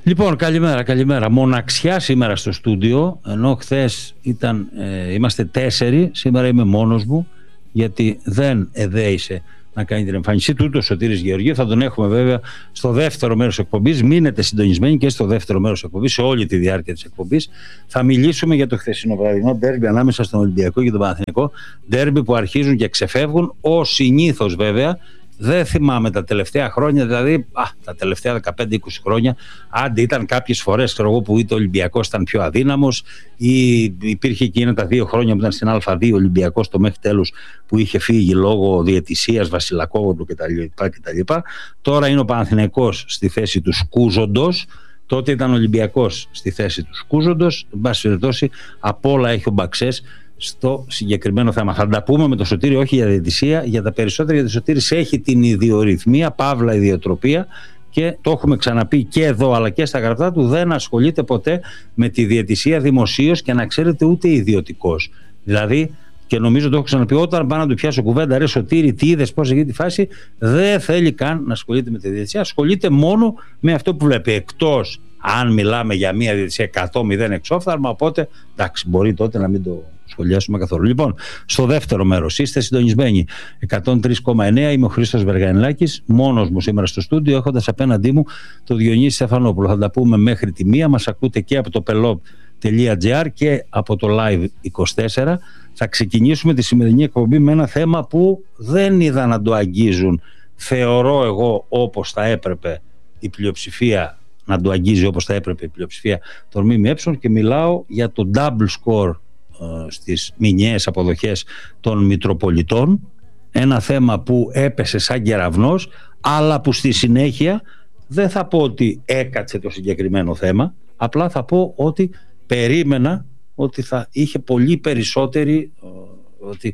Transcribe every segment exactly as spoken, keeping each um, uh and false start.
Λοιπόν, καλημέρα, καλημέρα. Μοναξιά σήμερα στο στούντιο, ενώ χθες ήταν, ε, είμαστε τέσσερι, σήμερα είμαι μόνος μου, γιατί δεν εδέησε να κάνει την εμφάνισή του ο Σωτήρης Γεωργίου. Θα τον έχουμε βέβαια στο δεύτερο μέρος εκπομπής. Μείνετε συντονισμένοι και στο δεύτερο μέρος εκπομπής, σε όλη τη διάρκεια της εκπομπής. Θα μιλήσουμε για το χθεσινό βραδινό ντέρμπι ανάμεσα στον Ολυμπιακό και τον Παναθηναϊκό. Ντέρμπι που αρχίζουν και ξεφεύγουν, ως συνήθως βέβαια. Δεν θυμάμαι τα τελευταία χρόνια, δηλαδή α, τα τελευταία δεκαπέντε είκοσι χρόνια, άντε ήταν κάποιες φορές εγώ, που είτε ο Ολυμπιακός ήταν πιο αδύναμος, ή υπήρχε εκείνα τα δύο χρόνια που ήταν στην Α2 ο Ολυμπιακός το μέχρι τέλους, που είχε φύγει λόγω διαιτησίας, Βασιλακόγλου κτλ. Τώρα είναι ο Παναθηναϊκός στη θέση του σκούζοντος. Τότε ήταν ο Ολυμπιακός στη θέση του σκούζοντος. Εν πάση περιπτώσει, απ' όλα έχει ο Μπαξές στο συγκεκριμένο θέμα. Θα τα πούμε με το Σωτήρη, όχι για διαιτησία, για τα περισσότερα, γιατί ο Σωτήρης έχει την ιδιορυθμία, παύλα ιδιοτροπία, και το έχουμε ξαναπεί και εδώ αλλά και στα γραπτά του, δεν ασχολείται ποτέ με τη διαιτησία δημοσίως, και να ξέρετε ούτε ιδιωτικός. Δηλαδή, και νομίζω το έχω ξαναπεί, όταν πάω να του πιάσω κουβέντα, ρε Σωτήρη, τι είδες, πώς έγινε τη φάση, δεν θέλει καν να ασχολείται με τη διαιτησία, ασχολείται μόνο με αυτό που βλέπει. Εκτός αν μιλάμε για μια διαιτησία εκατό μηδέν εξόφθαλμα, οπότε εντάξει, μπορεί τότε να μην το σχολιάσουμε καθόλου. Λοιπόν, στο δεύτερο μέρος είστε συντονισμένοι. εκατόν τρία κόμμα εννέα, είμαι ο Χρήστος Βεργανιλάκης, μόνος μου σήμερα στο στούντιο, έχοντας απέναντί μου τον Διονύση Στεφανόπουλο. Θα τα πούμε μέχρι τη μία. Μας ακούτε και από το πελόπ τελεία τζι άρ και από το Live είκοσι τέσσερα. Θα ξεκινήσουμε τη σημερινή εκπομπή με ένα θέμα που δεν είδα να το αγγίζουν, θεωρώ εγώ, όπως θα έπρεπε η πλειοψηφία, να το αγγίζει όπως θα έπρεπε η πλειοψηφία των ΜΜΕ, και μιλάω για το double score ε, στις μηνιαίες αποδοχές των Μητροπολιτών. Ένα θέμα που έπεσε σαν κεραυνός, αλλά που στη συνέχεια δεν θα πω ότι έκατσε το συγκεκριμένο θέμα, απλά θα πω ότι περίμενα ότι θα είχε πολύ περισσότερη, ότι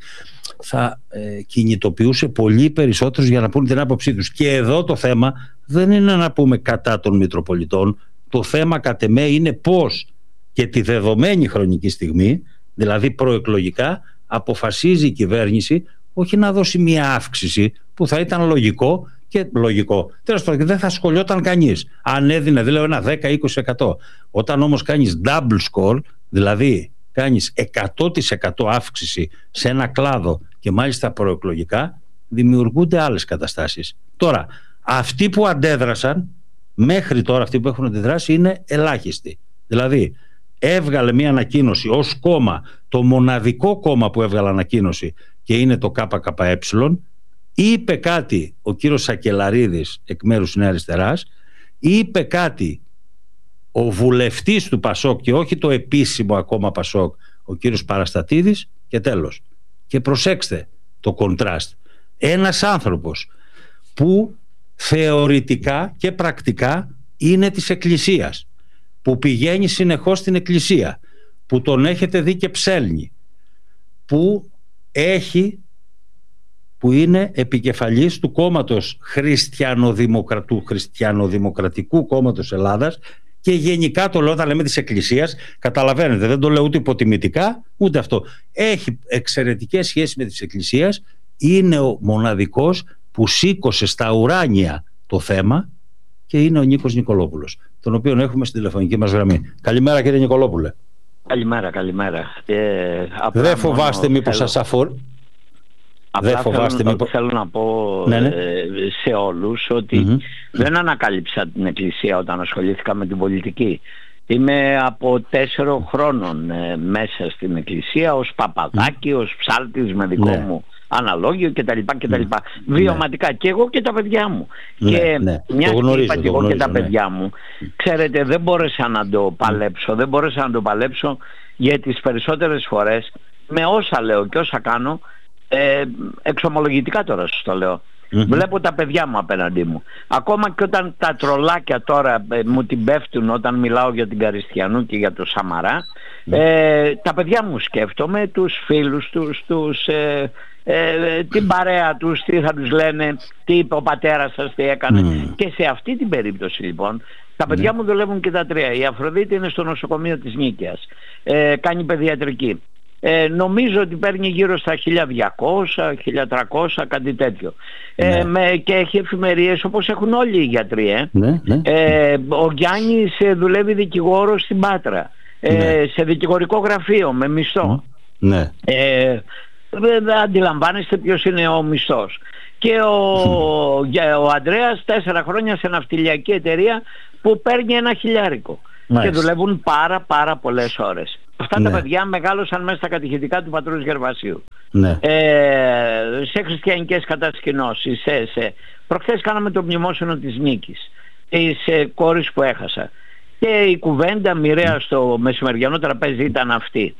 θα ε, κινητοποιούσε πολύ περισσότερους για να πούν την άποψή τους. Και εδώ το θέμα δεν είναι να πούμε κατά των Μητροπολιτών. Το θέμα κατ' εμέ είναι πώς και τη δεδομένη χρονική στιγμή, δηλαδή προεκλογικά, αποφασίζει η κυβέρνηση όχι να δώσει μια αύξηση που θα ήταν λογικό και λογικό. Τέλος πάντων, δεν θα σχολιόταν κανείς αν έδινε, δηλαδή, ένα δέκα με είκοσι τοις εκατό. Όταν όμως κάνεις double score, δηλαδή κάνεις εκατό τοις εκατό αύξηση σε ένα κλάδο και μάλιστα προεκλογικά, δημιουργούνται άλλες καταστάσεις. Τώρα, αυτοί που αντέδρασαν μέχρι τώρα, αυτοί που έχουν αντιδράσει, είναι ελάχιστοι. Δηλαδή, έβγαλε μια ανακοίνωση ως κόμμα, το μοναδικό κόμμα που έβγαλε ανακοίνωση, και είναι το ΚΚΕ. Είπε κάτι ο κύριος Σακελαρίδης εκ μέρους Νέα Αριστεράς, είπε κάτι ο βουλευτής του Πασόκ, και όχι το επίσημο ακόμα Πασόκ, ο κύριος Παραστατίδης, και τέλος. Και προσέξτε το κοντράστ. Ένας άνθρωπος που θεωρητικά και πρακτικά είναι της Εκκλησίας, που πηγαίνει συνεχώς στην Εκκλησία, που τον έχετε δει και ψέλνει, που έχει, που είναι επικεφαλής του κόμματος Χριστιανοδημοκρατού, Χριστιανοδημοκρατικού Κόμματος Ελλάδας, και γενικά το λέω όταν λέμε της Εκκλησίας, καταλαβαίνετε, δεν το λέω ούτε υποτιμητικά ούτε αυτό. Έχει εξαιρετικές σχέσεις με τις Εκκλησίας, είναι ο μοναδικός που σήκωσε στα ουράνια το θέμα, και είναι ο Νίκος Νικολόπουλος, τον οποίο έχουμε στην τηλεφωνική μας γραμμή. Καλημέρα, κύριε Νικολόπουλε. Καλημέρα, καλημέρα. Ε, δεν φοβάστε μήπως θέλω... σας αφορ... Απλά δεν φοβάστε θέλω, μήπως... θέλω να πω ναι, ναι. Ε, σε όλους ότι mm-hmm. δεν ανακάλυψα την Εκκλησία όταν ασχολήθηκα με την πολιτική. Είμαι από τέσσερων χρόνων ε, μέσα στην Εκκλησία ως παπαδάκι, mm. ως ψάλτης με δικό ναι. μου αναλόγιο κτλ. κτλ. Mm. Βιωματικά ναι. και εγώ και τα παιδιά μου. Ναι, και ναι. μια και είπα και εγώ γνωρίζω, και τα ναι. παιδιά μου, ξέρετε, δεν μπόρεσα να το παλέψω. Mm. Δεν μπόρεσα να το παλέψω, γιατί τις περισσότερες φορές με όσα λέω και όσα κάνω, ε, εξομολογητικά τώρα σας το λέω, mm-hmm. βλέπω τα παιδιά μου απέναντί μου. Ακόμα και όταν τα τρολάκια τώρα ε, μου την πέφτουν όταν μιλάω για την Καριστιανού και για το Σαμαρά, mm. ε, τα παιδιά μου σκέφτομαι, τους φίλους τους, τους, ε, ε, την παρέα τους, τι θα τους λένε, τι είπε ο πατέρας σας, τι έκανε. Mm. Και σε αυτή την περίπτωση λοιπόν τα παιδιά mm. μου δουλεύουν και τα τρία. Η Αφροδίτη είναι στο νοσοκομείο της Νίκαιας, ε, κάνει παιδιατρική. Ε, νομίζω ότι παίρνει γύρω στα χίλια διακόσια, χίλια τριακόσια, κάτι τέτοιο. Ναι. Ε, με, και έχει εφημερίες όπως έχουν όλοι οι γιατροί. Ε. Ναι, ναι. Ε, ο Γιάννης δουλεύει δικηγόρος στην Πάτρα. Ε, ναι. Σε δικηγορικό γραφείο με μισθό. Ναι. Ε, δεν αντιλαμβάνεστε ποιος είναι ο μισθός. Και ο, ο Ανδρέας τέσσερα χρόνια σε ναυτιλιακή εταιρεία που παίρνει ένα χιλιάρικο. Μάλιστα. Και δουλεύουν πάρα πάρα πολλές ώρες. Αυτά ναι. τα παιδιά μεγάλωσαν μέσα στα κατηχητικά του πατρός Γερβασίου. Ναι. Ε, σε χριστιανικές κατασκηνώσεις. Σε, σε. Προχθές κάναμε το μνημόσυνο της νίκης, της ε, κόρης που έχασα. Και η κουβέντα μοιραία στο μεσημεριανό τραπέζι ήταν αυτή.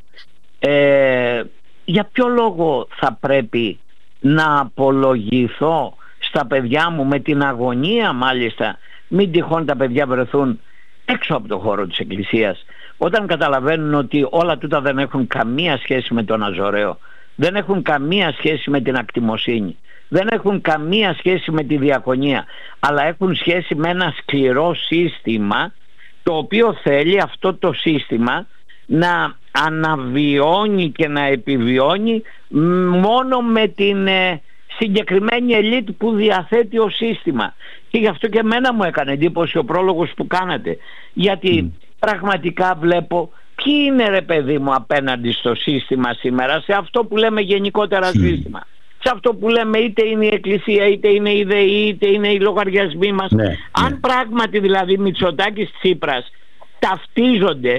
Ε, για ποιο λόγο θα πρέπει να απολογηθώ στα παιδιά μου με την αγωνία, μάλιστα, μην τυχόν τα παιδιά βρεθούν έξω από το χώρο της Εκκλησίας, όταν καταλαβαίνουν ότι όλα τούτα δεν έχουν καμία σχέση με τον Αζωραίο, δεν έχουν καμία σχέση με την ακτιμοσύνη, δεν έχουν καμία σχέση με τη διακονία, αλλά έχουν σχέση με ένα σκληρό σύστημα, το οποίο θέλει αυτό το σύστημα να αναβιώνει και να επιβιώνει μόνο με την ε, συγκεκριμένη ελίτ που διαθέτει ο σύστημα. Και γι' αυτό και εμένα μου έκανε εντύπωση ο πρόλογος που κάνατε, γιατί mm. πραγματικά βλέπω ποιοι είναι, ρε παιδί μου, απέναντι στο σύστημα σήμερα, σε αυτό που λέμε γενικότερα mm. σύστημα, σε αυτό που λέμε είτε είναι η Εκκλησία, είτε είναι η ΔΕΗ, είτε είναι οι λογαριασμοί μας. Ναι, αν ναι. πράγματι δηλαδή Μητσοτάκης, Τσίπρας ταυτίζονται,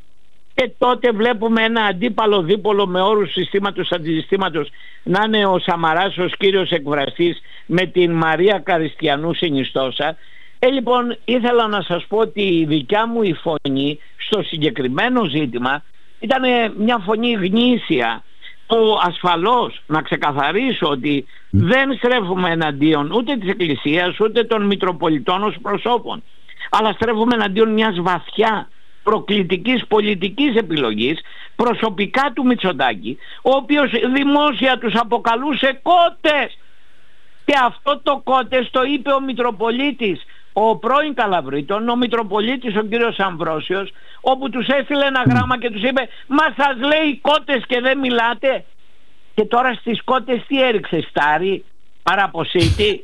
και τότε βλέπουμε ένα αντίπαλο δίπολο με όρους συστήματος αντισυστήματος να είναι ο Σαμαράς ως κύριος εκφραστής με την Μαρία Καριστιανού συνιστόσα. Ε, λοιπόν, ήθελα να σας πω ότι η δικιά μου η φωνή στο συγκεκριμένο ζήτημα ήταν μια φωνή γνήσια, που ασφαλώς να ξεκαθαρίσω ότι mm. δεν στρέφουμε εναντίον ούτε της Εκκλησίας ούτε των Μητροπολιτών ως προσώπων, αλλά στρέφουμε εναντίον μιας βαθιά προκλητικής πολιτικής επιλογής προσωπικά του Μητσοτάκη, ο οποίος δημόσια τους αποκαλούσε κότες, και αυτό το κότες το είπε ο Μητροπολίτης, ο πρώην Καλαβρίτων, ο Μητροπολίτης ο κύριος Αμβρόσιος, όπου τους έστειλε ένα γράμμα και τους είπε «Μα σας λέει κότες και δεν μιλάτε». Και τώρα στις κότες τι έριξε, στάρι, παραποσίτη?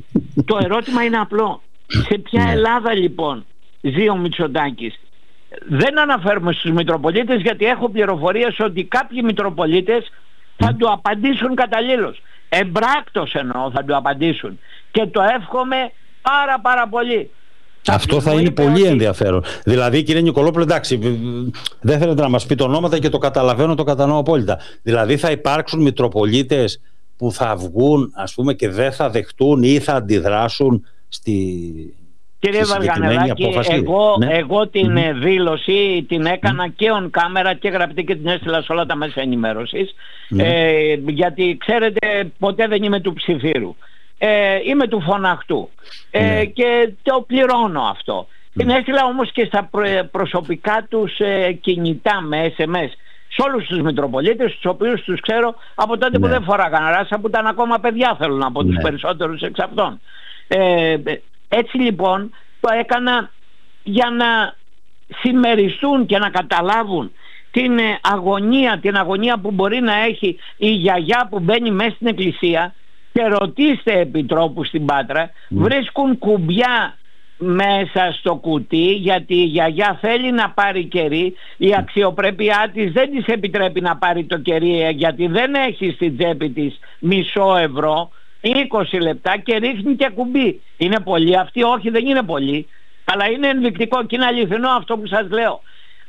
Το ερώτημα είναι απλό. Σε ποια Ελλάδα λοιπόν ζει ο Μητσοτάκης? Δεν αναφέρουμε στους Μητροπολίτες, γιατί έχω πληροφορίες ότι κάποιοι Μητροπολίτες θα του απαντήσουν καταλήλως. Εμπράκτος εννοώ θα του απαντήσουν. Και το εύχομαι πάρα πάρα πολύ. Αυτό θα είναι πολύ ότι... ενδιαφέρον. Δηλαδή, κύριε Νικολόπουλο, εντάξει, δεν θέλετε να μας πείτε ονόματα και το καταλαβαίνω, το κατανοώ απόλυτα. Δηλαδή θα υπάρξουν Μητροπολίτες που θα βγουν, ας πούμε, και δεν θα δεχτούν ή θα αντιδράσουν στη... Κύριε Βαργανελάκη, εγώ, ναι. εγώ την mm-hmm. δήλωση την έκανα mm-hmm. και on camera και γραπτή και την έστειλα σε όλα τα μέσα ενημέρωσης, mm-hmm. ε, γιατί ξέρετε ποτέ δεν είμαι του ψιθύρου, ε, είμαι του φωναχτού ε, mm-hmm. και το πληρώνω αυτό. Mm-hmm. Την έστειλα όμως και στα προ, προσωπικά τους ε, κινητά με ες εμ ες σε όλους τους Μητροπολίτες, τους οποίους τους ξέρω από τότε mm-hmm. που δεν φοράγαν ράσα, που ήταν ακόμα παιδιά, θέλω να πω, mm-hmm. τους περισσότερους εξ αυτών. Ε, Έτσι λοιπόν το έκανα για να συμμεριστούν και να καταλάβουν την αγωνία, την αγωνία που μπορεί να έχει η γιαγιά που μπαίνει μέσα στην εκκλησία, και ρωτήστε επιτρόπους στην Πάτρα, mm. βρίσκουν κουμπιά μέσα στο κουτί, γιατί η γιαγιά θέλει να πάρει κερί, η αξιοπρέπειά της δεν της επιτρέπει να πάρει το κερί, γιατί δεν έχει στην τσέπη της μισό ευρώ, είκοσι λεπτά, και ρίχνει και κουμπί. Είναι πολύ αυτοί? Όχι, δεν είναι πολύ, αλλά είναι ενδεικτικό και είναι αληθινό αυτό που σας λέω.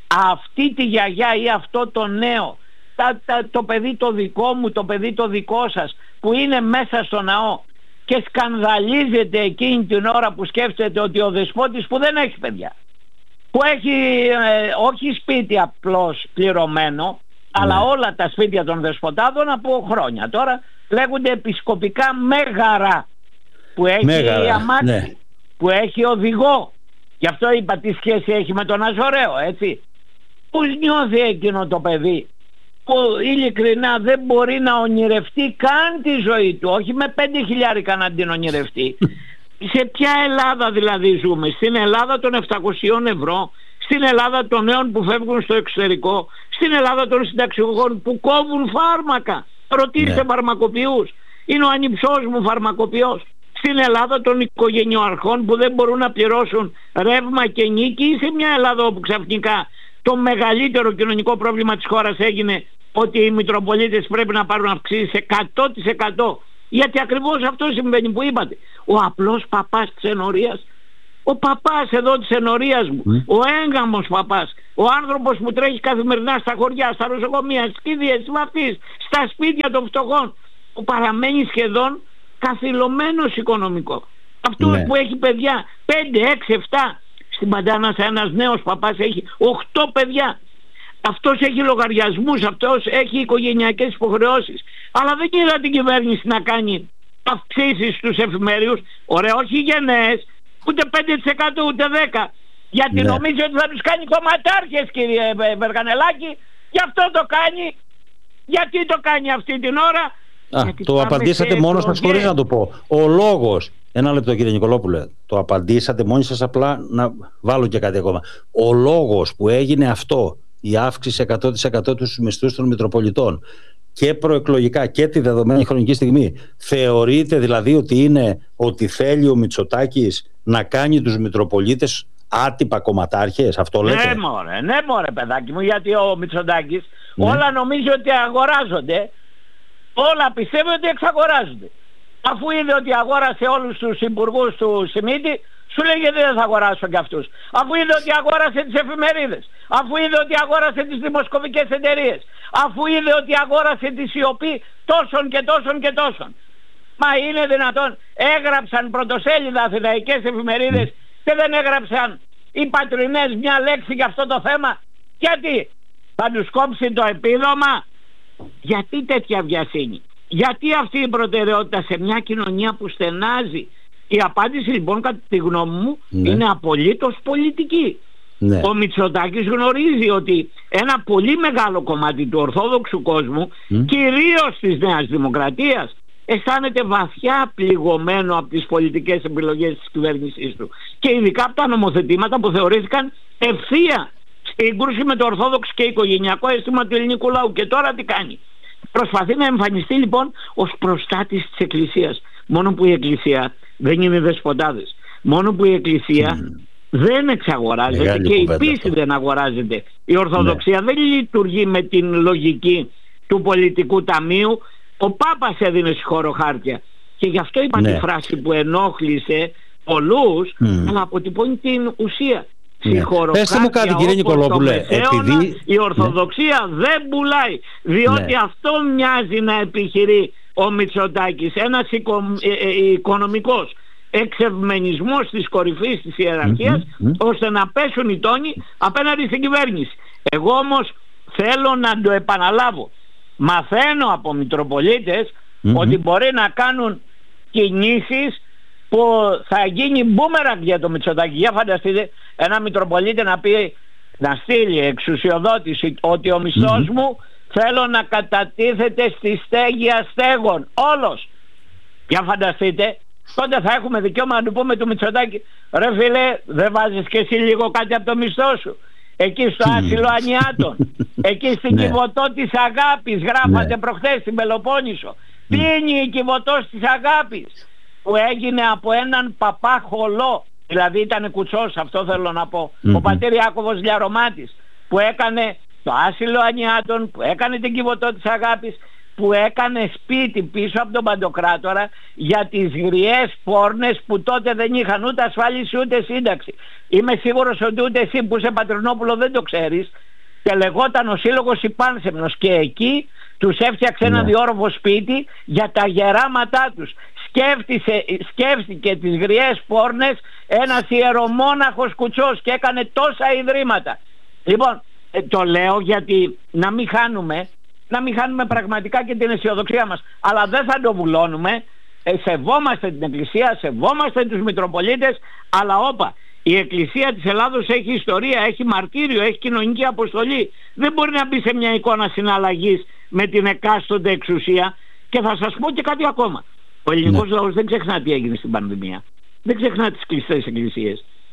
Αυτή τη γιαγιά ή αυτό το νέο, τα, τα, το παιδί το δικό μου, το παιδί το δικό σας, που είναι μέσα στο ναό και σκανδαλίζεται εκείνη την ώρα που σκέφτεται ότι ο δεσπότης, που δεν έχει παιδιά, που έχει ε, όχι σπίτι απλώς πληρωμένο, ναι. αλλά όλα τα σπίτια των δεσποτάδων από χρόνια τώρα λέγονται επισκοπικά μέγαρα, που έχει μέγαρα, αμάξι, ναι. που έχει οδηγό. Γι' αυτό είπα τι σχέση έχει με τον Αζωραίο, έτσι. Πώς νιώθει εκείνο το παιδί που ειλικρινά δεν μπορεί να ονειρευτεί καν τη ζωή του, όχι με πέντε χιλιάρικα να την ονειρευτεί. Σε ποια Ελλάδα δηλαδή ζούμε? Στην Ελλάδα των επτακόσια ευρώ, στην Ελλάδα των νέων που φεύγουν στο εξωτερικό, στην Ελλάδα των συνταξιούχων που κόβουν φάρμακα. Ρωτήστε ναι. φαρμακοποιούς. Είναι ο ανιψός μου φαρμακοποιός. Στην Ελλάδα των οικογενειοαρχών που δεν μπορούν να πληρώσουν ρεύμα και νίκη, ή σε μια Ελλάδα όπου ξαφνικά το μεγαλύτερο κοινωνικό πρόβλημα της χώρας έγινε ότι οι Μητροπολίτες πρέπει να πάρουν αυξήσεις εκατό τοις εκατό. Γιατί ακριβώς αυτό συμβαίνει που είπατε. Ο απλός παπάς της ενορίας, ο παπάς εδώ της ενορίας μου, mm. ο έγκαμος παπάς, ο άνθρωπος που τρέχει καθημερινά στα χωριά, στα νοσοκομεία, στις κηδείες, στις βαφτίσεις, στα σπίτια των φτωχών, που παραμένει σχεδόν καθυλωμένος οικονομικό. Αυτός ναι. που έχει παιδιά πέντε, έξι, επτά. Στην Παντάνα ένας νέος παπάς έχει οκτώ παιδιά. Αυτός έχει λογαριασμούς, αυτός έχει οικογενειακές υποχρεώσεις. Αλλά δεν είδα την κυβέρνηση να κάνει αυξήσεις στους εφημέριους. Ωραία, όχι γενναίες, ούτε πέντε τοις εκατό ούτε δέκα τοις εκατό. Γιατί ναι. νομίζει ότι θα τους κάνει κομματάρχες, κύριε Βεργανελάκη. Γι' αυτό το κάνει. Γιατί το κάνει αυτή την ώρα? Α, το απαντήσατε μόνος σας χωρίς να το πω. Ο λόγος, ένα λεπτό κύριε Νικολόπουλε, το απαντήσατε μόνοι σας, απλά να βάλω και κάτι ακόμα. Ο λόγος που έγινε αυτό, η αύξηση εκατό τοις εκατό τους μισθούς των Μητροπολιτών, και προεκλογικά και τη δεδομένη χρονική στιγμή, θεωρείτε δηλαδή ότι είναι ότι θέλει ο Μητσοτάκης να κάνει τους Μητροπολίτες άτυπα κομματάρχες? Αυτό λέτε? Ναι μωρέ, ναι μωρέ παιδάκι μου, γιατί ο Μητσοτάκης ναι. όλα νομίζει ότι αγοράζονται. Όλα πιστεύω ότι εξαγοράζονται. Αφού είδε ότι αγόρασε όλους τους υπουργούς του Σιμίτη, σου λέγεται δεν θα αγοράσω κι αυτούς. Αφού είδε ότι αγόρασε τις εφημερίδες, αφού είδε ότι αγόρασε τις δημοσκοπικές εταιρείες, αφού είδε ότι αγόρασε τη σιωπή τόσων και τόσων και τόσων. Μα είναι δυνατόν? Έγραψαν πρωτοσέλιδα αθηναϊκές εφημερίδες και δεν έγραψαν οι πατρινές μια λέξη για αυτό το θέμα? Γιατί? Θα τους κόψει το επίδομα? Γιατί τέτοια βιασύνη? Γιατί αυτή η προτεραιότητα σε μια κοινωνία που στενάζει? Η απάντηση λοιπόν κατά τη γνώμη μου ναι. είναι απολύτως πολιτική. Ναι. Ο Μητσοτάκης γνωρίζει ότι ένα πολύ μεγάλο κομμάτι του ορθόδοξου κόσμου, mm. κυρίως της Νέας Δημοκρατίας, αισθάνεται βαθιά πληγωμένο από τις πολιτικές επιλογές της κυβέρνησής του. Και ειδικά από τα νομοθετήματα που θεωρήθηκαν ευθεία σύγκρουση με το ορθόδοξο και οικογενειακό αίσθημα του ελληνικού λαού. Και τώρα τι κάνει? Προσπαθεί να εμφανιστεί λοιπόν ως προστάτης της Εκκλησίας. Μόνο που η Εκκλησία δεν είναι δεσποτάδες. Μόνο που η Εκκλησία mm. δεν εξαγοράζεται. Μεγάλη και η πίστη αυτό. Δεν αγοράζεται. Η Ορθοδοξία ναι. δεν λειτουργεί με την λογική του πολιτικού ταμείου. Ο Πάπας έδινε συγχωροχάρτια. Και γι' αυτό είπα ναι. τη φράση που ενόχλησε πολλούς, mm. αλλά αποτυπώνει την ουσία. Ναι. Πέστε μου κάτι κύριε Νικολόπουλε, επειδή... η Ορθοδοξία ναι. δεν πουλάει, διότι ναι. αυτό μοιάζει να επιχειρεί ο Μητσοτάκης, ένας οικο, ε, ε, οικονομικός εξευμενισμός της κορυφής της ιεραρχίας, mm-hmm. ώστε να πέσουν οι τόνοι απέναντι στην κυβέρνηση. Εγώ όμως θέλω να το επαναλάβω. Μαθαίνω από Μητροπολίτες mm-hmm. ότι μπορεί να κάνουν κινήσεις που θα γίνει μπούμεραγκ για το Μητσοτάκη. Για φανταστείτε ένα Μητροπολίτη να πει, να στείλει εξουσιοδότηση ότι ο μισθός mm-hmm. μου θέλω να κατατίθεται στη στέγη αστέγων όλος. Για φανταστείτε, τότε θα έχουμε δικαίωμα να του πούμε του Μητσοτάκη, ρε φίλε, δεν βάζεις και εσύ λίγο κάτι από το μισθό σου? Εκεί στο άσυλο Ανιάτων, εκεί στην Κιβωτό της Αγάπης, γράφατε προχθές στην Πελοπόννησο. Τι είναι η Κιβωτός της Αγάπης? Που έγινε από έναν παπά χολό, δηλαδή ήταν κουτσός, αυτό θέλω να πω, mm-hmm. ο πατήρ Ιάκωβος Λιαρωμάτης, που έκανε το άσυλο Ανιάτων, που έκανε την Κιβωτό της Αγάπης, που έκανε σπίτι πίσω από τον Παντοκράτορα για τις γριές πόρνες που τότε δεν είχαν ούτε ασφάλιση ούτε σύνταξη. Είμαι σίγουρος ότι ούτε εσύ που είσαι Πατρινόπουλο δεν το ξέρεις. Και λεγόταν ο Σύλλογος Υπάνσεμνος, και εκεί τους έφτιαξε ένα διόρροφο σπίτι για τα γεράματά τους. Σκέφτησε, σκέφτηκε τις γριές πόρνες ένας ιερομόναχος κουτσός και έκανε τόσα ιδρύματα. Λοιπόν, ε, το λέω γιατί να μην χάνουμε να μην χάνουμε πραγματικά και την αισιοδοξία μας, αλλά δεν θα το βουλώνουμε. ε, σεβόμαστε την Εκκλησία, σεβόμαστε τους Μητροπολίτες, αλλά όπα, η Εκκλησία της Ελλάδος έχει ιστορία, έχει μαρτύριο, έχει κοινωνική αποστολή. Δεν μπορεί να μπει σε μια εικόνα συναλλαγής με την εκάστοτε εξουσία. Και θα σας πω και κάτι ακόμα. Ο ελληνικός ναι. λαός δεν ξεχνά τι έγινε στην πανδημία. Δεν ξεχνά τις κλειστές εκκλησίες.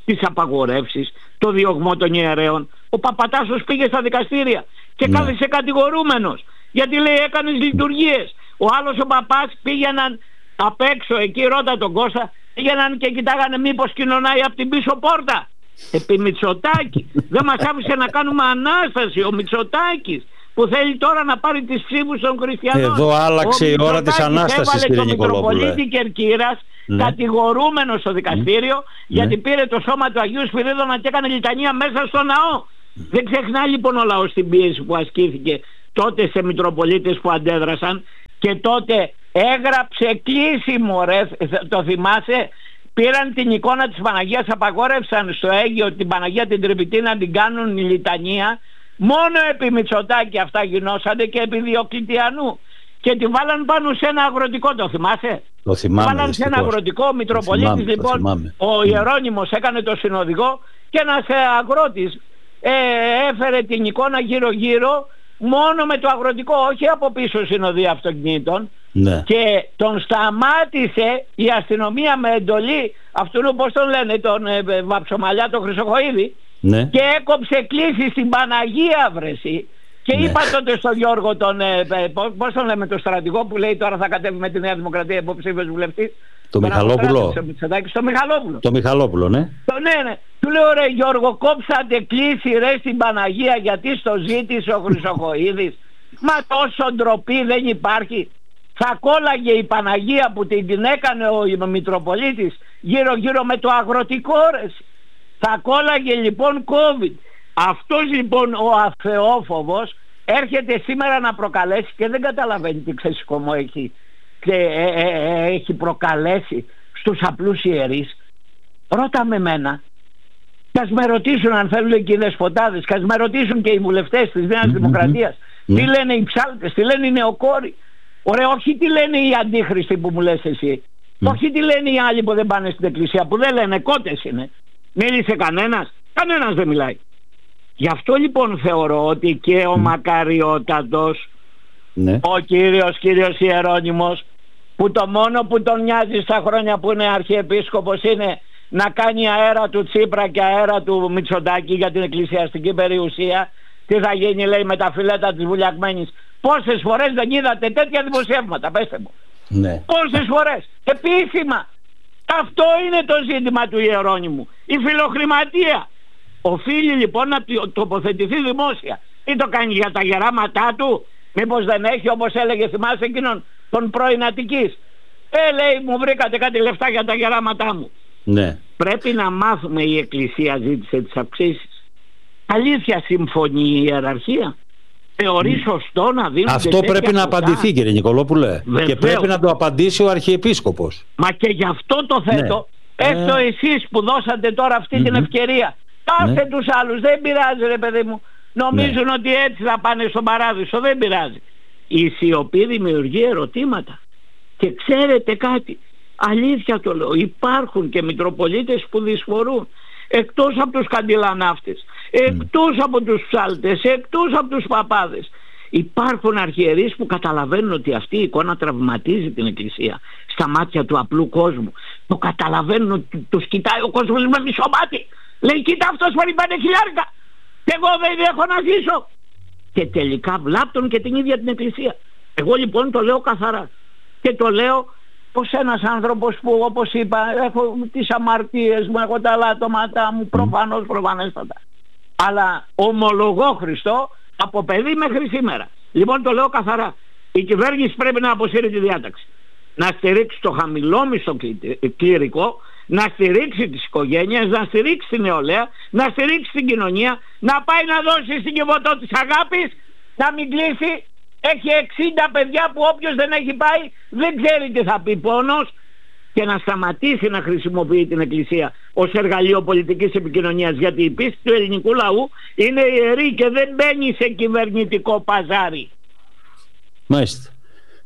τις απαγορεύσεις, το διωγμό των ιερέων. Ο Παπατάσος πήγε στα δικαστήρια και ναι. κάθισε κατηγορούμενος, γιατί λέει έκανες λειτουργίες. Ο άλλος ο παπάς πήγαιναν απ' έξω, εκεί ρώτα τον Κώστα, πήγαιναν και κοιτάγανε μήπως κοινωνάει από την πίσω πόρτα. Επί Μητσοτάκη. Δεν μας άφησε να κάνουμε ανάσταση ο Μητσοτάκης, που θέλει τώρα να πάρει τις ψήφους των χριστιανών. Εδώ άλλαξε η ώρα της ανάστασης, κύριε Νικολόπουλε. Ο Μητσοτάκης Κερκύρας, ναι. κατηγορούμενο στο δικαστήριο, ναι. γιατί πήρε το σώμα του Αγίου Σπυρίδωνα και έκανε λιτανία μέσα στο ναό. Ναι. Δεν ξεχνά λοιπόν ο λαός την πίεση που ασκήθηκε τότε σε Μητροπολίτες που αντέδρασαν, και τότε έγραψε κλείσιμο, ρε, το θυμάσαι, πήραν την εικόνα της Παναγίας, απαγόρευσαν στο Αίγυο την Παναγία την Τρυπητή να την κάνουν η λιτανία. Μόνο επί Μητσοτάκη αυτά γινώσανε και επί Διοκλητιανού. Και την βάλαν πάνω σε ένα αγροτικό, το θυμάσαι? Το θυμάμαι. Βάλαν σε ένα αγροτικό, ο Μητροπολίτης λοιπόν, ο Ιερώνυμος έκανε το συνοδηγό και ένας αγρότης ε, έφερε την εικόνα γύρω γύρω μόνο με το αγροτικό, όχι από πίσω συνοδεία αυτοκινήτων. Ναι. Και τον σταμάτησε η αστυνομία με εντολή αυτού, πώς τον λένε, τον ε, Βαψομαλιά, τον Χρυσοχοΐδη, ναι. και έκοψε κλίση στην Παναγία, βρεσί. Και ναι. είπα τότε στον Γιώργο τον, ε, πώς τον λέμε, τον στρατηγό που λέει τώρα θα κατέβει με τη Νέα Δημοκρατία υποψήφιος βουλευτής. Το Μιχαλόπουλο. Το Μιχαλόπουλο. Το Μιχαλόπουλο, ναι. Το, ναι, ναι. Του λέω, ρε Γιώργο, κόψατε κλίση ρε στην Παναγία γιατί στο ζήτησε ο Χρυσοχοΐδης. Μα τόσο ντροπή δεν υπάρχει. Θα κόλλαγε η Παναγία που την, την έκανε ο Μητροπολίτης γύρω γύρω με το αγροτικό, ρε. Θα κόλλαγε λοιπόν COVID. Αυτός λοιπόν ο αθεόφοβος έρχεται σήμερα να προκαλέσει και δεν καταλαβαίνει τι ξεσηκωμό έχει, και, ε, ε, ε, έχει προκαλέσει στους απλούς ιερείς. Ρώτα με μένα, και ας με ρωτήσουν αν θέλουν και οι δεσποτάδες, και ας με ρωτήσουν και οι βουλευτές της Νέας mm-hmm. Δημοκρατίας, mm-hmm. τι λένε οι ψάλτες, τι λένε οι νεοκόροι. Ωραία, όχι τι λένε οι αντίχριστοι που μου λες εσύ, mm. όχι τι λένε οι άλλοι που δεν πάνε στην εκκλησία, που δεν λένε, κότες είναι. Μίλησε κανένας? Κανένας δεν μιλάει. Γι' αυτό λοιπόν θεωρώ ότι και ο mm. μακαριότατος, ναι. ο κύριος κύριος Ιερώνυμος, που το μόνο που τον νοιάζει στα χρόνια που είναι αρχιεπίσκοπος είναι να κάνει αέρα του Τσίπρα και αέρα του Μητσοτάκη για την εκκλησιαστική περιουσία. Τι θα γίνει, λέει, με τα φιλέτα της βουλιαγμένης? Πόσες φορές δεν είδατε τέτοια δημοσιεύματα, πέστε μου? Ναι. Πόσες φορές, επίσημα. Αυτό είναι το ζήτημα του Ιερώνυμου, η φιλοχρηματία. Οφείλει λοιπόν να τοποθετηθεί δημόσια. Ή το κάνει για τα γεράματά του? Μήπως δεν έχει, όπως έλεγε, θυμάσαι εκείνον τον πρώην Αττικής? Ε, λέει, μου βρήκατε κάτι λεφτά για τα γεράματά μου. Ναι. Πρέπει να μάθουμε, η Εκκλησία ζήτησε τις αυξήσεις. Αλήθεια συμφωνεί η ιεραρχία? Θεωρεί σωστό να δίνουν? Αυτό πρέπει να απαντηθεί, κύριε Νικολόπουλε. Βεβαίως. Και πρέπει να το απαντήσει ο Αρχιεπίσκοπος. Μα και γι' αυτό το θέτω. Ναι. Έστω ε... εσείς που δώσατε τώρα αυτή mm-hmm. την ευκαιρία, πάστε ναι. τους άλλους, δεν πειράζει ρε παιδί μου. Νομίζουν ναι. ότι έτσι θα πάνε στον παράδεισο, δεν πειράζει. Η σιωπή δημιουργεί ερωτήματα. Και ξέρετε κάτι, αλήθεια το λέω, υπάρχουν και Μητροπολίτες που δυσφορούν. Εκτός από τους καντιλανάφτες, εκτός mm. από τους ψάλτες, εκτός από τους παπάδες. Υπάρχουν αρχιερείς που καταλαβαίνουν ότι αυτή η εικόνα τραυματίζει την Εκκλησία στα μάτια του απλού κόσμου. Το καταλαβαίνουν ότι τους κοιτάει ο κόσμος με μισό μάτι. Λέει, κοίτα, αυτός παίρνει πέντε χιλιάρικα και εγώ δεν έχω να ζήσω. Και τελικά βλάπτουν και την ίδια την Εκκλησία. Εγώ λοιπόν το λέω καθαρά. Και το λέω ως ένας άνθρωπος που, όπως είπα, έχω τις αμαρτίες μου, έχω τα λάτωματά μου, προφανώς, προφανέστατα. Αλλά ομολογώ, Χριστό, από παιδί μέχρι σήμερα. Λοιπόν, το λέω καθαρά. Η κυβέρνηση πρέπει να αποσύρει τη διάταξη. Να στηρίξει το χαμηλόμισθο κληρικό, να στηρίξει τις οικογένειες, να στηρίξει την νεολαία, να στηρίξει την κοινωνία, να πάει να δώσει στην Κιβωτό της αγάπης, να μην κλείσει. Έχει εξήντα παιδιά που όποιος δεν έχει πάει δεν ξέρει τι θα πει πόνος, και να σταματήσει να χρησιμοποιεί την Εκκλησία ως εργαλείο πολιτικής επικοινωνίας, γιατί η πίστη του ελληνικού λαού είναι ιερή και δεν μπαίνει σε κυβερνητικό παζάρι. Μάλιστα.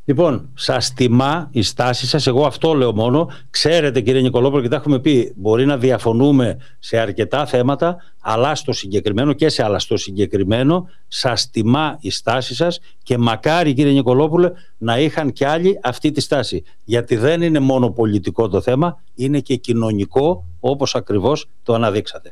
Λοιπόν, σας τιμά η στάση σας, εγώ αυτό λέω μόνο. Ξέρετε, κύριε Νικολόπουλο, και τα έχουμε πει, μπορεί να διαφωνούμε σε αρκετά θέματα, αλλά στο συγκεκριμένο και σε άλλα στο συγκεκριμένο σας τιμά η στάση σας και μακάρι, κύριε Νικολόπουλε, να είχαν κι άλλοι αυτή τη στάση. Γιατί δεν είναι μόνο πολιτικό το θέμα, είναι και κοινωνικό, όπως ακριβώς το αναδείξατε.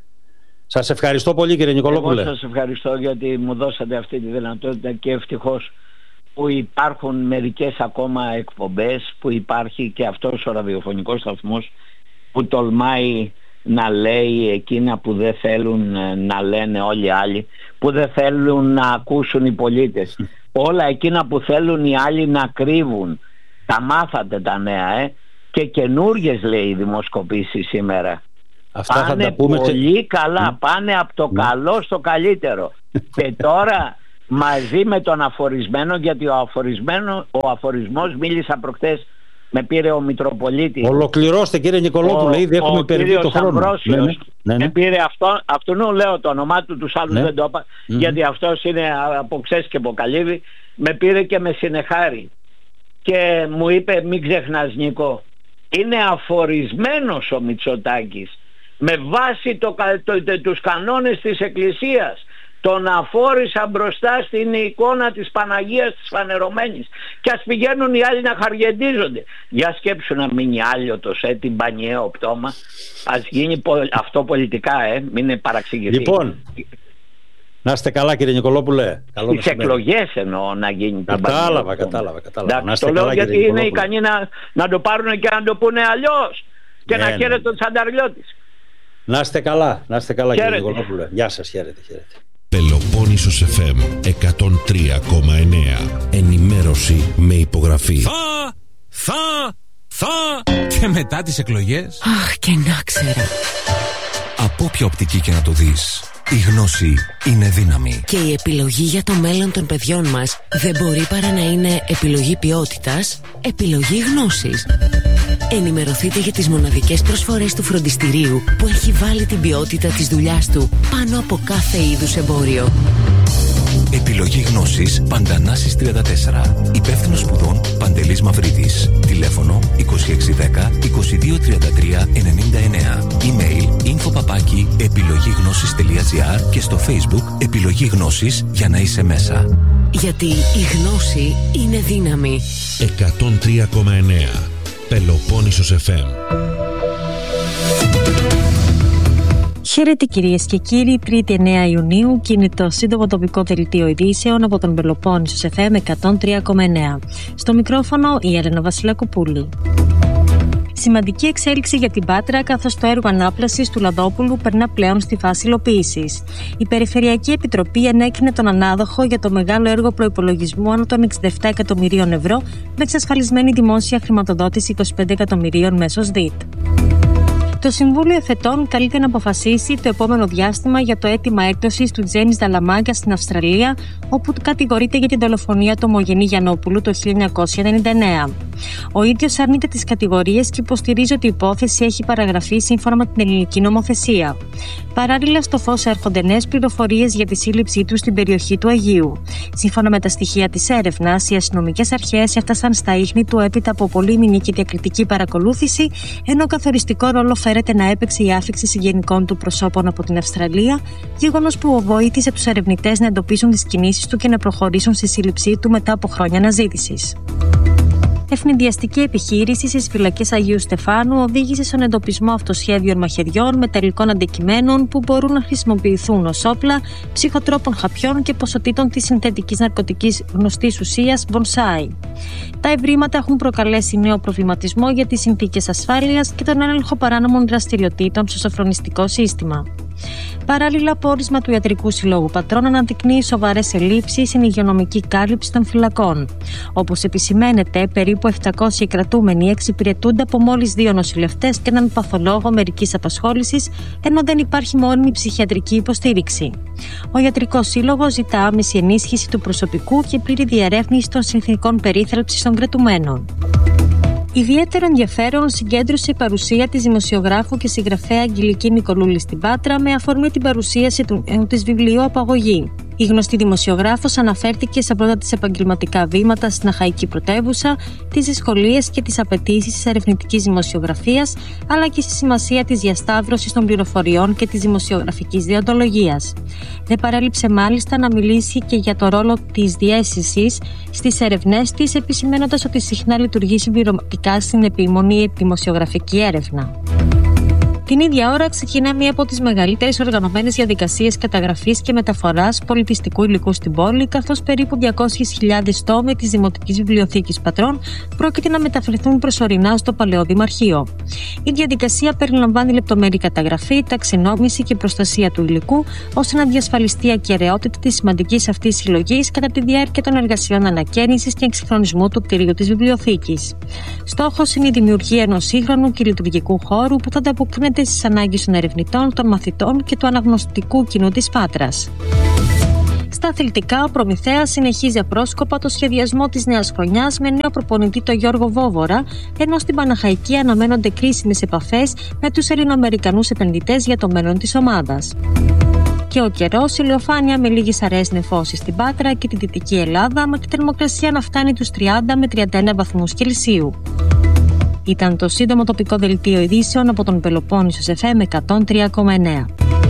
Σας ευχαριστώ πολύ, κύριε Νικολόπουλε. Εγώ σας ευχαριστώ γιατί μου δώσατε αυτή τη δυνατότητα και ευτυχώς που υπάρχουν μερικές ακόμα εκπομπές, που υπάρχει και αυτός ο ραδιοφωνικός σταθμός που τολμάει να λέει εκείνα που δεν θέλουν να λένε όλοι οι άλλοι, που δεν θέλουν να ακούσουν οι πολίτες, όλα εκείνα που θέλουν οι άλλοι να κρύβουν. Τα μάθατε τα νέα, ε? Και καινούργιες, λέει, οι δημοσκοπήσεις σήμερα. Αυτά πάνε θα τα πούμε πολύ και... καλά, πάνε από το ναι. καλό στο καλύτερο. Και τώρα μαζί με τον αφορισμένο, γιατί ο, αφορισμένο, ο αφορισμός, μίλησα προχτές, με πήρε ο Μητροπολίτης. Ολοκληρώστε, κύριε Νικολόπουλε, ήδη έχουμε υπερβεί το χρόνο. Ναι, ναι, ναι. Με πήρε αυτό, αυτού νου λέω το όνομά του, τους άλλους ναι. δεν το είπα, mm-hmm. γιατί αυτός είναι από Ξές και από Καλύβη. Με πήρε και με συνεχάρη και μου είπε, μην ξεχνάς, Νίκο, είναι αφορισμένος ο Μητσοτάκης με βάση το, το, το, τους κανόνες της Εκκλησίας. Τον αφόρησα μπροστά στην εικόνα της Παναγίας της φανερωμένης. Και ας πηγαίνουν οι άλλοι να χαριεντίζονται. Για σκέψου να μείνει άλιωτος, ε, την πανιαίο πτώμα. Ας γίνει αυτό πολιτικά, ε, μην παραξηγηθεί. Λοιπόν, να είστε καλά, κύριε Νικολόπουλε. Στις εκλογές εννοώ να γίνει. Κατάλαβα, κατάλαβα, κατάλαβα. Να το λέω καλά, γιατί είναι ικανοί να, να το πάρουν και να το πούνε αλλιώς. Και ναι, να χαίρεται ναι. τον Τσανταριώτης. Να είστε καλά, να είστε καλά, κύριε Νικολόπουλε. Γεια σας, χαίρετε, χαίρετε. Πελοπόννησος εφ εμ εκατόν τρία κόμμα εννέα. Ενημέρωση με υπογραφή. Θα, θα, θα και μετά τις εκλογές. Αχ, και να ξέρα. Από όποια οπτική και να το δεις, η γνώση είναι δύναμη. Και η επιλογή για το μέλλον των παιδιών μας δεν μπορεί παρά να είναι επιλογή ποιότητας, επιλογή γνώσης. Ενημερωθείτε για τις μοναδικές προσφορές του φροντιστηρίου που έχει βάλει την ποιότητα της δουλειάς του πάνω από κάθε είδους εμπόριο. Επιλογή γνώσης Παντανάσης τριάντα τέσσερα. Υπεύθυνος σπουδών Παντελής Μαυρίδης. Τηλέφωνο είκοσι έξι δέκα είκοσι δύο τριάντα τρία ενενήντα εννέα. Email info παπάκι επιλογή-γνώσης τελεία τζι άρ και στο Facebook Επιλογή Γνώσης για να είσαι μέσα. Γιατί η γνώση είναι δύναμη. εκατόν τρία κόμμα εννέα. Πελοπόννησος εφ εμ. Χαίρετε κυρίες και κύριοι, Τρίτη εννέα Ιουνίου και είναι το σύντομο τοπικό δελτίο ειδήσεων από τον Πελοπόννησος εφ εμ εκατόν τρία κόμμα εννέα. Στο μικρόφωνο η Έλενα Βασιλακοπούλη. Σημαντική εξέλιξη για την Πάτρα, καθώς το έργο ανάπλασης του Λαδόπουλου περνά πλέον στη φάση υλοποίησης. Η Περιφερειακή Επιτροπή ενέκρινε τον ανάδοχο για το μεγάλο έργο προϋπολογισμού άνω των εξήντα επτά εκατομμυρίων ευρώ με εξασφαλισμένη δημόσια χρηματοδότηση είκοσι πέντε εκατομμυρίων μέσω ΣΔΙΤ. Το Συμβούλιο Εφετών καλείται να αποφασίσει το επόμενο διάστημα για το αίτημα έκδοσης του Τζένις Νταλαμάγκα στην Αυστραλία, όπου κατηγορείται για την δολοφονία του Ομογενή Γιαννόπουλου το χίλια εννιακόσια ενενήντα εννέα. Ο ίδιος αρνείται τις κατηγορίες και υποστηρίζει ότι η υπόθεση έχει παραγραφεί σύμφωνα με την ελληνική νομοθεσία. Παράλληλα, στο φως έρχονται νέες πληροφορίες για τη σύλληψή του στην περιοχή του Αγίου. Σύμφωνα με τα στοιχεία της έρευνας, οι αστυνομικές αρχές έφτασαν στα ίχνη του έπειτα από πολύμηνη και διακριτική παρακολούθηση, ενώ καθοριστικό ρόλο φέρεται να έπαιξε η άφιξη συγγενικών του προσώπων από την Αυστραλία, γεγονός που βοήθησε τους ερευνητές να εντοπίσουν τις κινήσεις του και να προχωρήσουν στη σύλληψή του μετά από χρόνια αναζήτησης. Ευνηδιαστική επιχείρηση στις φυλακές Αγίου Στεφάνου οδήγησε στον εντοπισμό αυτοσχέδιων μαχαιριών μεταλλικών αντικειμένων που μπορούν να χρησιμοποιηθούν ως όπλα, ψυχοτρόπων χαπιών και ποσοτήτων της συνθετικής ναρκωτικής γνωστής ουσίας Bonsai. Τα ευρήματα έχουν προκαλέσει νέο προβληματισμό για τις συνθήκες ασφάλειας και τον έλεγχο παράνομων δραστηριοτήτων στο σοφρονιστικό σύστημα. Παράλληλα, πόρισμα του Ιατρικού Συλλόγου Πατρών αναδεικνύει σοβαρές ελλείψεις στην υγειονομική κάλυψη των φυλακών. Όπως επισημαίνεται, περίπου επτακόσιοι κρατούμενοι εξυπηρετούνται από μόλις δύο νοσηλευτές και έναν παθολόγο μερικής απασχόλησης, ενώ δεν υπάρχει μόνιμη ψυχιατρική υποστήριξη. Ο Ιατρικός Σύλλογος ζητά άμεση ενίσχυση του προσωπικού και πλήρη διερεύνηση των συνθηκών περίθαλψης των κρατουμένων. Ιδιαίτερο ενδιαφέρον συγκέντρωσε η παρουσία της δημοσιογράφου και συγγραφέα Αγγελική Νικολούλη στην Πάτρα με αφορμή την παρουσίαση του νέου της βιβλίου Απαγωγή. Η γνωστή δημοσιογράφος αναφέρθηκε στα πρώτα της επαγγελματικά βήματα στην Αχαϊκή πρωτεύουσα, τις δυσκολίες και τις απαιτήσεις της ερευνητικής δημοσιογραφίας, αλλά και στη σημασία της διασταύρωσης των πληροφοριών και της δημοσιογραφικής δεοντολογίας. Δεν παρέλειψε μάλιστα να μιλήσει και για το ρόλο της διαίσθησης στις ερευνές της, επισημαίνοντας ότι συχνά λειτουργεί συμπληρωματικά στην επιμονή δημοσιογραφική έρευνα. Την ίδια ώρα ξεκινά μία από τις μεγαλύτερες οργανωμένες διαδικασίες καταγραφής και μεταφοράς πολιτιστικού υλικού στην πόλη, καθώς περίπου διακόσιες χιλιάδες τόμοι της Δημοτικής Βιβλιοθήκης Πατρών πρόκειται να μεταφερθούν προσωρινά στο Παλαιό Δημαρχείο. Η διαδικασία περιλαμβάνει λεπτομερή καταγραφή, ταξινόμηση και προστασία του υλικού, ώστε να διασφαλιστεί η ακεραιότητα της σημαντικής αυτής συλλογής κατά τη διάρκεια των εργασιών ανακαίνησης και εξυγχρονισμού του κτηρίου της βιβλιοθήκης. Στόχος είναι η δημιουργία ενός σύγχρονου και λειτουργικού χώρου που θα ανταποκρίνεται στις ανάγκες των ερευνητών, των μαθητών και του αναγνωστικού κοινού της Πάτρας. Στα αθλητικά, ο Προμηθέας συνεχίζει απρόσκοπα το σχεδιασμό της νέας χρονιάς με νέο προπονητή τον Γιώργο Βόβορα, ενώ στην Παναχαϊκή αναμένονται κρίσιμες επαφές με τους Ελληνοαμερικανούς επενδυτές για το μέλλον της ομάδας. Και ο καιρός, ηλιοφάνεια με λίγες αραιές νεφώσεις στην Πάτρα και τη Δυτική Ελλάδα, με τη θερμοκρασία να φτάνει τους τριάντα με τριάντα ένα βαθμούς Κελσίου. Ήταν το σύντομο τοπικό δελτίο ειδήσεων από τον Πελοπόννησος εφ εμ εκατόν τρία κόμμα εννέα.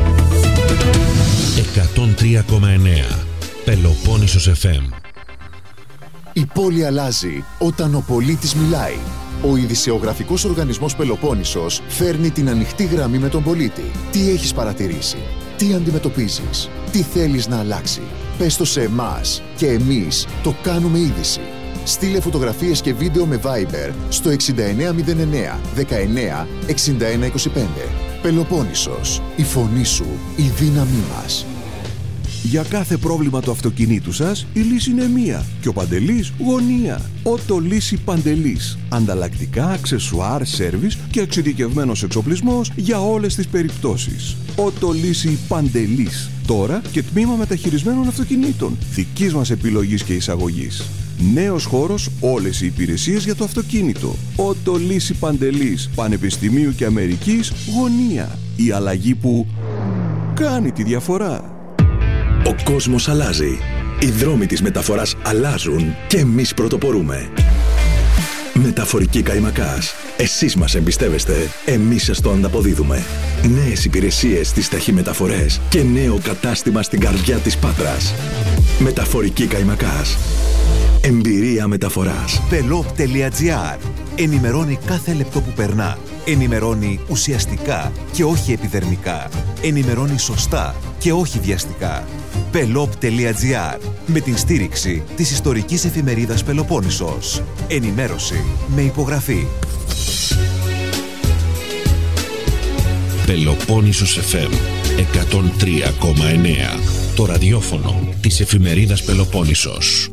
εκατόν τρία κόμμα εννέα Πελοπόννησος εφ εμ. Η πόλη αλλάζει όταν ο πολίτης μιλάει. Ο ειδησεογραφικός οργανισμός Πελοπόννησος φέρνει την ανοιχτή γραμμή με τον πολίτη. Τι έχεις παρατηρήσει, τι αντιμετωπίζεις, τι θέλεις να αλλάξει. Πες το σε εμάς και εμείς το κάνουμε είδηση. Στείλε φωτογραφίες και βίντεο με Viber στο εξήντα εννέα μηδέν εννέα δεκαεννέα εξήντα ένα είκοσι πέντε. Πελοπόννησος, η φωνή σου, η δύναμή μας. Για κάθε πρόβλημα του αυτοκινήτου σας, η λύση είναι μία και ο Παντελής γωνία. Ότο Λύση Παντελής. Ανταλλακτικά, αξεσουάρ, σέρβις και εξειδικευμένος εξοπλισμός για όλες τις περιπτώσεις. Ότο Λύση Παντελής. Τώρα και τμήμα μεταχειρισμένων αυτοκινήτων. Δικής μας επιλογής και εισαγωγής. Νέος χώρος, όλες οι υπηρεσίες για το αυτοκίνητο. Ότο Λύση Παντελής. Πανεπιστημίου και Αμερικής γωνία. Η αλλαγή που κάνει τη διαφορά. Ο κόσμος αλλάζει. Οι δρόμοι της μεταφοράς αλλάζουν και εμείς πρωτοπορούμε. Μεταφορική Καϊμακάς. Εσείς μας εμπιστεύεστε, εμείς σας το ανταποδίδουμε. Νέες υπηρεσίες στις ταχυμεταφορές και νέο κατάστημα στην καρδιά της Πάτρας. Μεταφορική Καϊμακάς. Εμπειρία μεταφοράς. Pelop τελεία gr. Ενημερώνει κάθε λεπτό που περνά. Ενημερώνει ουσιαστικά και όχι επιδερμικά. Ενημερώνει σωστά και όχι βιαστικά. Pelop τελεία gr. Με την στήριξη της ιστορικής εφημερίδας Πελοπόννησος. Ενημέρωση με υπογραφή. Πελοπόννησος εφ εμ εκατόν τρία κόμμα εννέα. Το ραδιόφωνο της εφημερίδας Πελοπόννησος.